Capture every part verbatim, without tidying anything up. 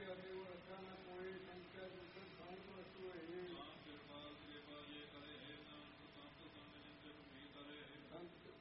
ਅਤੇ ਉਹ ਅੱਛਾ ਨਾ ਕੋਈ ਸੰਖਿਆ ਦੂਸਰ ਸੰਤ ਵਸਤੂ ਹੈ ਨਾਮ ਕਿਰਪਾਲ ਕਿਰਪਾ ਜੇ ਕਰੇ ਨਾਨਕ ਸੰਤ ਸੰਗ ਜਿੰਦਕ ਵੀ ਕਰੇ ਸੰਤ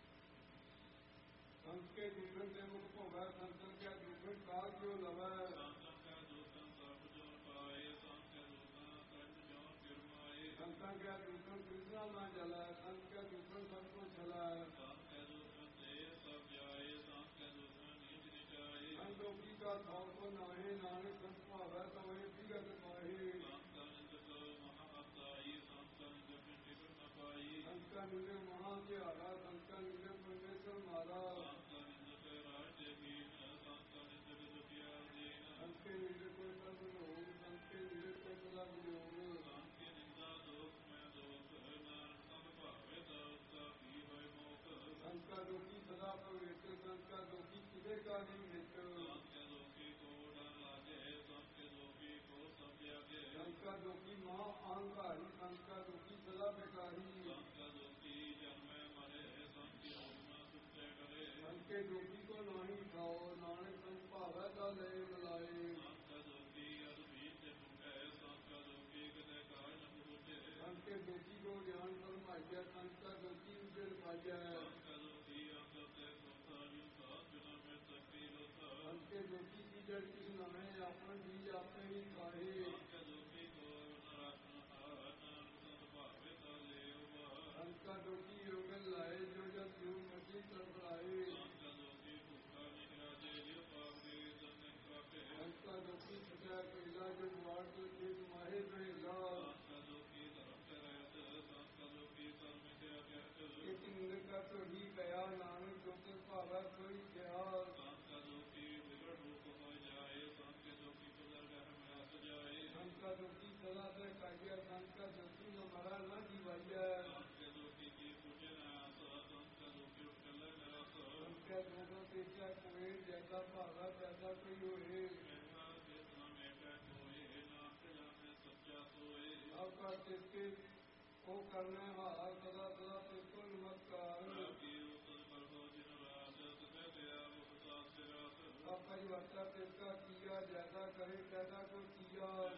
संत के दूषण से मुख होगा संतन क्या दूषण काल क्यों लवा संतन का दूषण सर्व जोन पाए संत के दूषण कर्म जोन गिरमाए संतन क्या दूषण कृष्णा ना जला संत का दूषण सबको छला संत के दूषण से सब जाए संत के दूषण नीच निचाए संतों का भाव को नाहे नानक संत भावे तो वही विगत पाए संत का निंदक महाअताई संत का निंदक टिकट न पाई संत का निंदक महा के आरा संत का निंदक परमेश्वर मारा संत का निंदक राज्य हीन संत का निंदक दुखिया दीन संत के निंदक को सर्व लोग संत के निंदक को सदा वियोग संत की निंदा दोष में दोष नानक संत भावे तो उसका भी है मोख संत का दुखी सदा पवित्र संत का दुखी किसे का नहीं मित्र संत के दुखी को डर लागे संत के दुखी को सब त्यागे संत का दुखी महा अहंकारी संत का दुखी सदा बेकारी संत का दुखी जन्मे मरे संत की महिमा सुनते करे संत के दुखी को नहीं खाओ नानक संत भावे का ले मिलाए संत का दुखी अद्भीत टूटे संत का दुखी कदे काज न पूछे संत के दुखी को ज्ञान फरमाइया संत का दुखी उजर पाइया संत का दुखी अंग से सोता युता बिना में शक्ति लोता संत के दुखी की जड़ किस नहे अपना बीज आपने ही खाए संत के दुखी को न रखना नानक संत भावे तो ले संत का दुखी योग लाए जो जब योग मछली तरफड़ाए संत का दुखी भूखा निराजे जो पावरे जन्म काटे संत का दुखी सचा कैला जो द्वार तो खेत माहे रहेगा संत का दुखी धर्म से रहत संत का दुखी कर्म क्या कहत एक इंद्र का तो ही गया नानक जो के भावा कोई क्या संत का दुखी बिगड़ रूप हो जाए संत के दुखी गुजर में रस जाए संत का दुखी सदा से काटिया संत का दुखी न मरा न जीवाइया संत के दुखी की पूछे न आस संत का दुखी उठल न रस संत के दोनों पेशा कोई जैसा भावा तैसा कोई होए मेरा जितना मेटा कोई नाथ जाने सच्चा सोए आपका चित्ते को करने हार सदा सदा तिसको नमस्कार की उतर पर हो दिन रात तथे दया मुख साथ से रात अब परिवर्तन तिसका किया जैसा करे तैसा को किया